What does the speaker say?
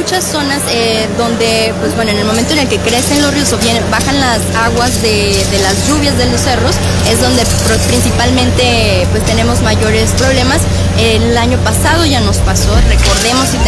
muchas zonas donde, pues bueno, en el momento en el que crecen los ríos o bien bajan las aguas de las lluvias de los cerros, es donde principalmente pues tenemos mayores problemas. El año pasado ya nos pasó, recordemos, y